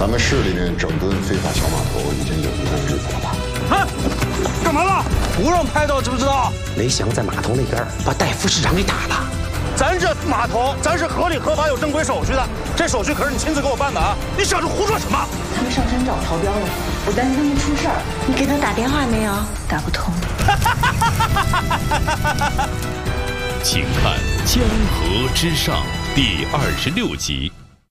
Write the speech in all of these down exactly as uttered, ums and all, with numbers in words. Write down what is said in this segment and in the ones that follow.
咱们市里面整顿非法小码头已经有一段日子了吧？ 哎，干嘛了？不让拍到，知不知道？ 雷翔在码头那边把戴副市长给打了。 咱这码头，咱是合理合法有正规手续的，这手续可是你亲自给我办的啊！你小子胡说什么？ 他们上山找曹彪了，我担心他们出事儿。 你给他打电话没有？ 打不通。 请看《江河之上》第二十六集。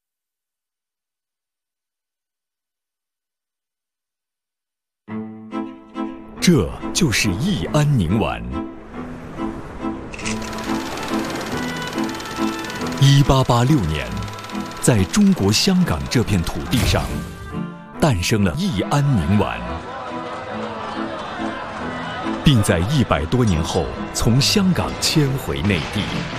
这就是益安宁丸。一八八六年，在中国香港这片土地上，诞生了益安宁丸，并在一百多年后从香港迁回内地。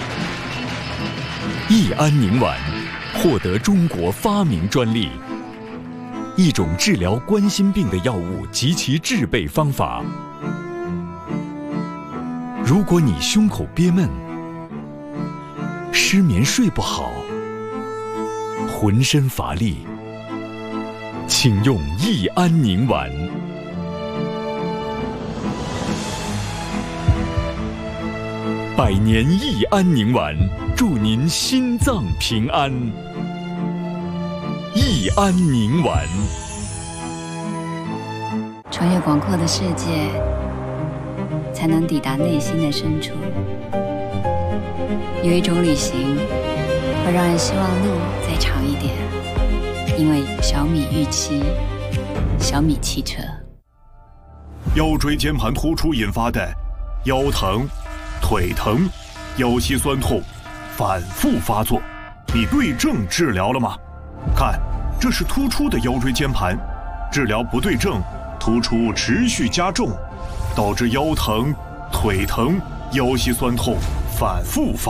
益安宁丸获得中国发明专利。一种治疗冠心病的药物及其制备方法。如果你胸口憋闷、失眠睡不好、浑身乏力，请用益安宁丸。百年益安宁丸，祝您心脏平安。益安宁丸。 穿越广阔的世界，才能抵达内心的深处。有一种旅行，会让人希望路再长一点，因为小米预期，小米汽车。 腰椎间盘突出引发的腰疼、腿疼、腰膝酸痛反复发作，你对症治疗了吗？看，这是突出的腰椎间盘，治疗不对症，突出持续加重，导致腰疼、腿疼、腰膝酸痛反复发